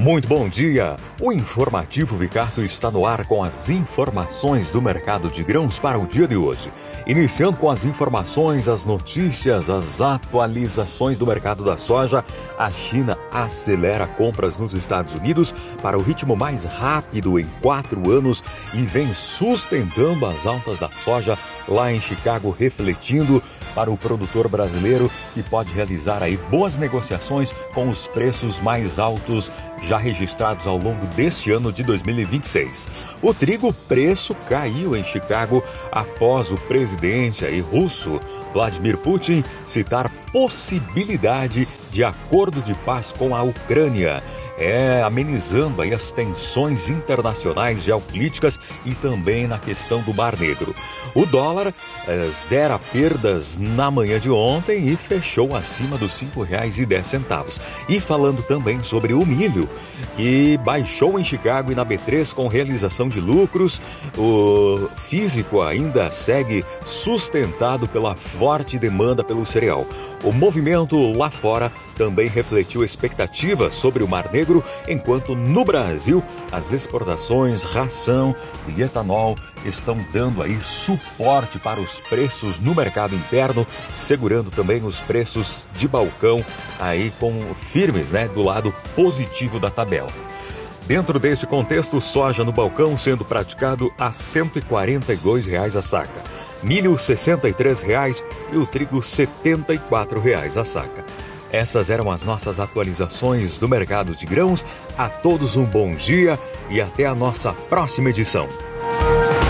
Muito bom dia! O Informativo Vicarto está no ar com as informações do mercado de grãos para o dia de hoje. Iniciando com as informações, as notícias, as atualizações do mercado da soja, a China acelera compras nos Estados Unidos para o ritmo mais rápido em 4 anos e vem sustentando as altas da soja lá em Chicago, refletindo para o produtor brasileiro que pode realizar aí boas negociações com os preços mais altos já registrados ao longo deste ano de 2026. O trigo preço caiu em Chicago após o presidente aí russo Vladimir Putin citar possibilidade de acordo de paz com a Ucrânia, amenizando aí as tensões internacionais geopolíticas e também na questão do Mar Negro. O dólar zera perdas na manhã de ontem e fechou acima dos R$ 5,10. E falando também sobre o milho, que baixou em Chicago e na B3 com realização de lucros, o físico ainda segue sustentado pela forte demanda pelo cereal. O movimento lá fora também refletiu expectativas sobre o Mar Negro, enquanto no Brasil as exportações, ração e etanol estão dando aí suporte para os preços no mercado interno, segurando também os preços de balcão aí com firmes, do lado positivo da tabela. Dentro deste contexto, soja no balcão sendo praticado a R$ 142 a saca, milho R$ 63 e o trigo R$ 74 a saca. Essas eram as nossas atualizações do mercado de grãos. A todos um bom dia e até a nossa próxima edição.